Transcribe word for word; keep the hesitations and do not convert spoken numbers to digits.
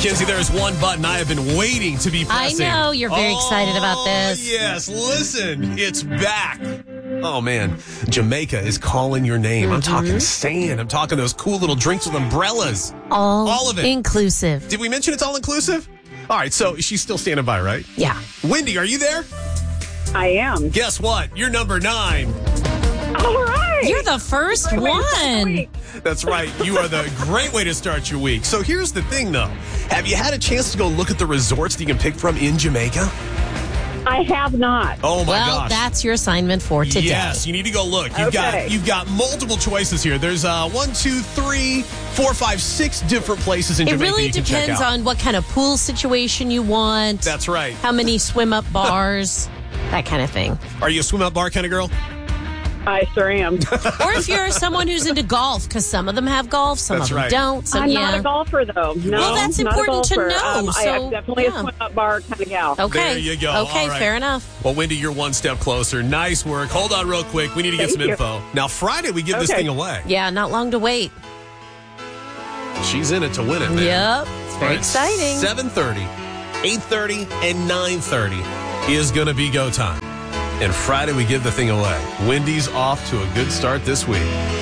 Mackenzie, there is one button I have been waiting to be pressing. I know. You're very oh, excited about this. Yes. Listen, it's back. Oh, man. Jamaica is calling your name. Mm-hmm. I'm talking sand. I'm talking those cool little drinks with umbrellas. All, all of it. Inclusive. Did we mention it's all inclusive? All right. So she's still standing by, right? Yeah. Wendy, are you there? I am. Guess what? You're number nine. All right. You're the first one. That's right. You are the great way to start your week. So here's the thing, though. Have you had a chance to go look at the resorts that you can pick from in Jamaica? I have not. Oh, my well, gosh. that's your assignment for today. Yes, you need to go look. You've Okay. got you've got multiple choices here. There's uh, one, two, three, four, five, six different places in It Jamaica really you can check depends out. on what kind of pool situation you want. That's right. How many swim-up bars, that kind of thing. Are you a swim-out bar kind of girl? I sure am. Or if you're someone who's into golf, because some of them have golf, some That's of them right. don't. So, I'm yeah. not a golfer, though. No, Well, that's not a important to golfer. know, Um, I so, am definitely yeah. a swim-up bar kind of gal. Okay. There you go. Okay, All right. fair enough. Well, Wendy, you're one step closer. Nice work. Hold on real quick. We need to get Thank some you. info. Now, Friday, we give this Okay. thing away. Yeah, not long to wait. She's in it to win it, man. Yep. It's very All right, exciting. seven thirty, eight thirty, and nine thirty is going to be go time. And Friday, we give the thing away. Wendy's off to a good start this week.